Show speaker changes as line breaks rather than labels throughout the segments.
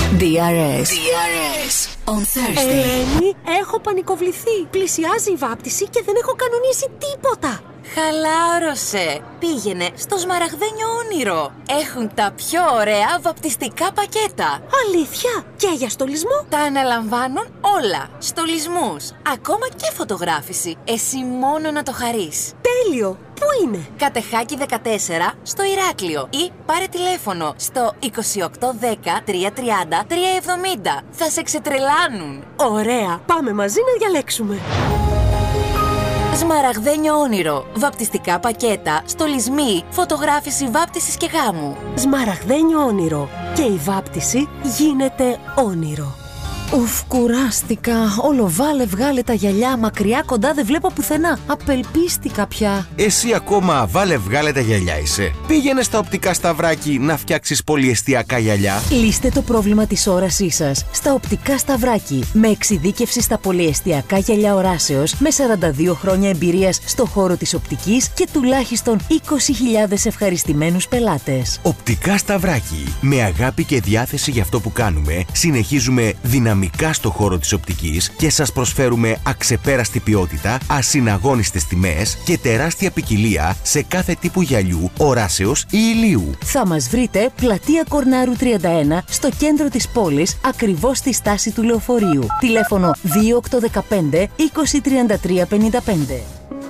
DRS on Thursday.
Ελένη, έχω πανικοβληθεί. Πλησιάζει η βάπτιση και δεν έχω κανονίσει τίποτα.
Χαλάρωσε. Πήγαινε στο Σμαραγδένιο Όνειρο. Έχουν τα πιο ωραία βαπτιστικά πακέτα.
Αλήθεια? Και για στολισμό?
Τα αναλαμβάνουν όλα. Στολισμούς, ακόμα και φωτογράφηση. Εσύ μόνο να το χαρείς.
Τέλειο. Πού είναι?
Κατεχάκη 14 στο Ηράκλειο ή πάρε τηλέφωνο στο 2810 330 370. Θα σε ξετρελάνουν.
Ωραία. Πάμε μαζί να διαλέξουμε.
Σμαραγδένιο Όνειρο. Βαπτιστικά πακέτα, στολισμοί, φωτογράφηση βάπτισης και γάμου.
Σμαραγδένιο Όνειρο. Και η βάπτιση γίνεται όνειρο.
Ουφ, κουράστηκα. Όλο βάλε βγάλε τα γυαλιά μακριά, κοντά δεν βλέπω πουθενά. Απελπίστηκα πια.
Εσύ ακόμα βάλε βγάλε τα γυαλιά είσαι. Πήγαινε στα οπτικά Σταυράκι να φτιάξεις πολυεστιακά γυαλιά.
Λύστε το πρόβλημα της όρασής σας στα οπτικά Σταυράκι. Με εξειδίκευση στα πολυεστιακά γυαλιά οράσεως, με 42 χρόνια εμπειρίας στο χώρο της οπτικής και τουλάχιστον 20.000 ευχαριστημένους πελάτες.
Οπτικά Σταυράκι. Με αγάπη και διάθεση για αυτό που κάνουμε, συνεχίζουμε δυναμικά στο χώρο της οπτικής και σας προσφέρουμε αξεπέραστη ποιότητα, ασυναγώνιστες τιμές και τεράστια ποικιλία σε κάθε τύπου γυαλιού, οράσεως ή ηλίου.
Θα μας βρείτε πλατεία Κορνάρου 31 στο κέντρο της πόλης, ακριβώς στη στάση του λεωφορείου. Τηλέφωνο 2815 2033 55.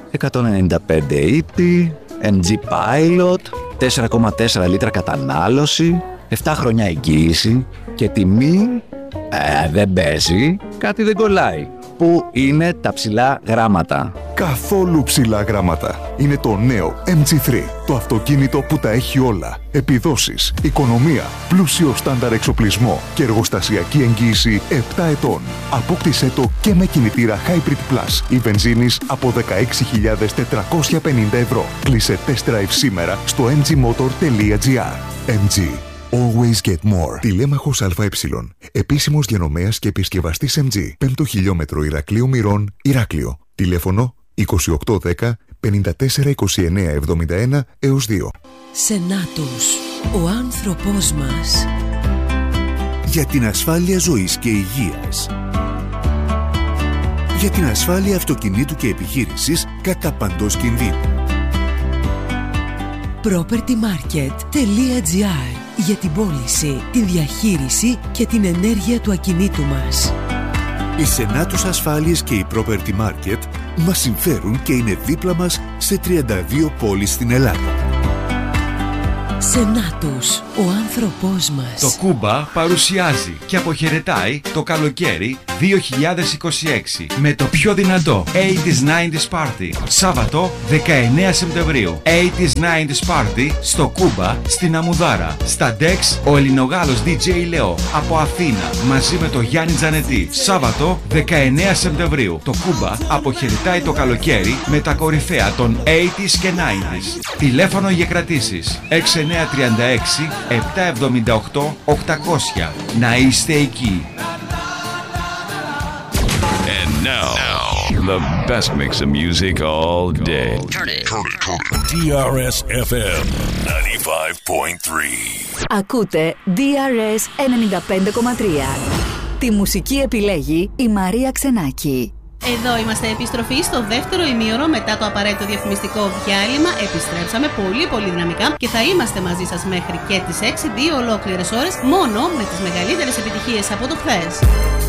195 ύπη, MG Pilot, 4,4 λίτρα κατανάλωση, 7 χρόνια εγγύηση και τιμή... δεν παίζει, κάτι δεν κολλάει. Πού είναι τα ψηλά γράμματα?
Καθόλου ψηλά γράμματα. Είναι το νέο MG3. Το αυτοκίνητο που τα έχει όλα. Επιδόσεις, οικονομία, πλούσιο στάνταρ εξοπλισμό και εργοστασιακή εγγύηση 7 ετών. Απόκτησέ το και με κινητήρα Hybrid Plus ή βενζίνης από 16.450 ευρώ. Κλείσε test drive σήμερα στο mgmotor.gr. MG. Always get more. Τηλέμαχος ΑΕ. Επίσημος διανομέας και επισκευαστής MG. 5ο χιλιόμετρο Ηρακλείου Μυρών, Ηράκλειο. Τηλέφωνο 2810 5429 71 έως 2.
Σενάτους, ο άνθρωπός μας.
Για την ασφάλεια ζωής και υγείας. Για την ασφάλεια αυτοκινήτου και επιχείρησης κατά παντός κινδύνου.
propertymarket.gr. Για την πώληση, τη διαχείριση και την ενέργεια του ακινήτου μας.
Η Σενάτους Ασφάλειες και η Property Market μας συμφέρουν και είναι δίπλα μας σε 32 πόλεις στην Ελλάδα.
Σενάτους, ο άνθρωπός μας.
Το Κούμπα παρουσιάζει και αποχαιρετάει το καλοκαίρι 2026 με το πιο δυνατό 80s 90s Party. Σάββατο 19 Σεπτεμβρίου. 80s 90s Party στο Κούμπα στην Αμουδάρα. Στα Dex ο Ελληνογάλος DJ Λεό από Αθήνα μαζί με το Γιάννη Τζανετή. Σάββατο 19 Σεπτεμβρίου. Το Κούμπα αποχαιρετάει το καλοκαίρι με τα κορυφαία των 80s και 90s. Τηλέφωνο για κρατήσεις 6936 778 800. Να είστε εκεί.
And now, the best mix of music all day.
DRS FM 95.3.
Ακούτε DRS 95.3. Τη μουσική επιλέγει η Μαρία Ξενάκη.
Εδώ είμαστε επιστροφή στο δεύτερο ημίωρο μετά το απαραίτητο διαφημιστικό διάλειμμα. Επιστρέψαμε πολύ δυναμικά και θα είμαστε μαζί σας μέχρι και τις 6, 2 ολόκληρες ώρες μόνο με τις μεγαλύτερες επιτυχίες από το χθες.